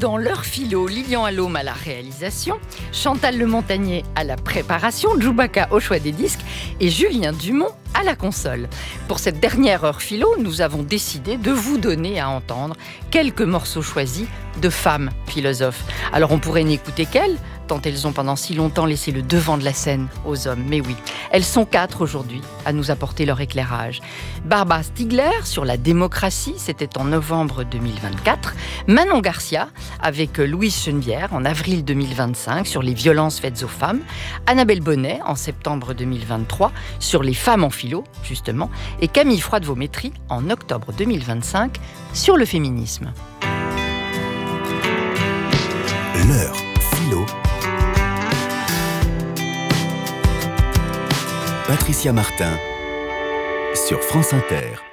dans l'heure philo, Lilian Allôme à la réalisation, Chantal Le Montagnier à la préparation, Djoubaka au choix des disques et Julien Dumont à la console. Pour cette dernière heure philo, nous avons décidé de vous donner à entendre quelques morceaux choisis de femmes philosophes. Alors on pourrait n'écouter qu'elles, tant elles ont pendant si longtemps laissé le devant de la scène aux hommes. Mais oui, elles sont 4 aujourd'hui à nous apporter leur éclairage. Barbara Stiegler sur la démocratie, c'était en novembre 2024. Manon Garcia avec Louise Chenevière en avril 2025 sur les violences faites aux femmes. Annabelle Bonnet en septembre 2023 sur les femmes en philo, justement. Et Camille Froide-Vaumétry en octobre 2025 sur le féminisme. L'heure philo. Patricia Martin sur France Inter.